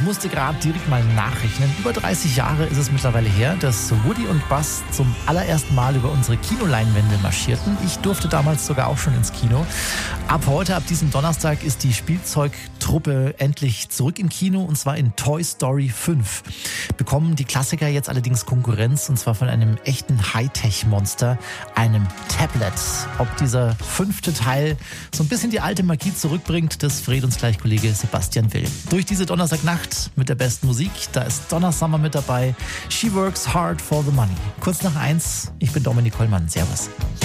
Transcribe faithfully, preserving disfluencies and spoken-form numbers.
musste gerade direkt mal nachrechnen. Über dreißig Jahre ist es mittlerweile her, dass Woody und Buzz zum allerersten Mal über unsere Kinoleinwände marschierten. Ich durfte damals sogar auch schon ins Kino. Ab heute, ab diesem Donnerstag, ist die Spielzeugtruppe endlich zurück im Kino, und zwar in Toy Story fünf. Bekommen die Klassiker jetzt allerdings Konkurrenz, und zwar von einem echten Hightech-Monster, einem Tablet. Ob dieser fünfte Teil so ein bisschen die alte Magie zurückbringt, das verrät uns gleich Kollege Sebastian Will. Durch diese Donnerstagnacht mit der besten Musik, da ist Donna Summer mit dabei. She works hard for the money. Kurz nach eins, ich bin Dominik Hollmann. Servus.